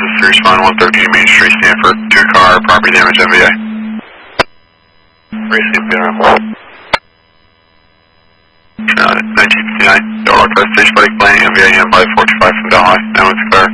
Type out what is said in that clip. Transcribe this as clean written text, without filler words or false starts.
is respond 113 Main Street, Stanford. 2-car property damage, MVA. Racing PRM. 1959. Delaware Crest Station Buddy Plane, MVA by 45 from Delhi. Now it's clear.